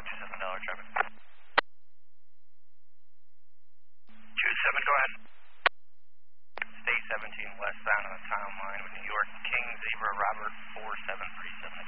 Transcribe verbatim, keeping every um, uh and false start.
five two seven Delaware traffic. two seven, go ahead. State seventeen westbound on the town line with New York King Zebra Robert four seven three seven.